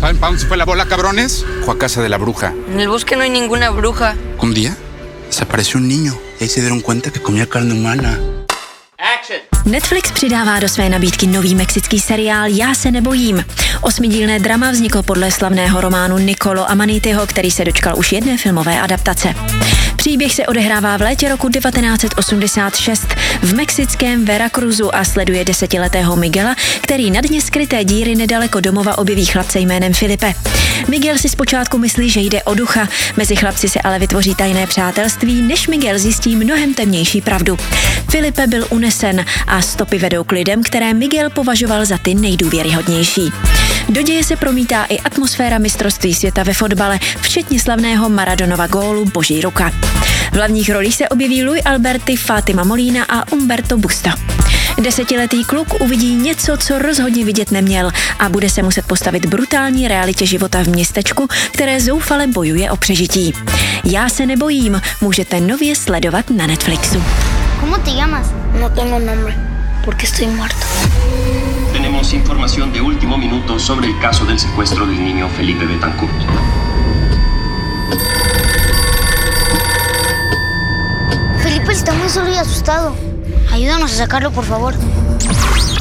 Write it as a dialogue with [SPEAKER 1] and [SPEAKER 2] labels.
[SPEAKER 1] ¿Saben para dónde se fue la bola, cabrones? Fue a casa de la bruja.
[SPEAKER 2] En el bosque no hay ninguna bruja.
[SPEAKER 1] Un día desapareció un niño y ahí se dieron cuenta que comía carne humana.
[SPEAKER 3] Netflix přidává do své nabídky nový mexický seriál Já se nebojím. 8dílné drama vzniklo podle slavného románu Niccolo Amanityho, který se dočkal už jedné filmové adaptace. Příběh se odehrává v létě roku 1986 v mexickém Veracruzu a sleduje 10letého Miguela, který na dně skryté díry nedaleko domova objeví chlapce jménem Filipe. Miguel si zpočátku myslí, že jde o ducha, mezi chlapci se ale vytvoří tajné přátelství, než Miguel zjistí mnohem temnější pravdu. Filipe byl unesen a stopy vedou k lidem, které Miguel považoval za ty nejdůvěryhodnější. Do děje se promítá i atmosféra mistrovství světa ve fotbale, včetně slavného Maradonova gólu Boží ruka. V hlavních rolích se objeví Luis Alberti, Fátima Molina a Humberto Busto. 10letý kluk uvidí něco, co rozhodně vidět neměl a bude se muset postavit brutální realitě života v městečku, které zoufale bojuje o přežití. Já se nebojím, můžete nově sledovat na Netflixu.
[SPEAKER 4] ¿Cómo te llamas?
[SPEAKER 5] No tengo nombre, porque estoy muerto.
[SPEAKER 6] Tenemos información de último minuto sobre el caso del secuestro del niño Felipe Betancourt.
[SPEAKER 4] Felipe está muy solo y asustado. Ayúdanos a sacarlo, por favor.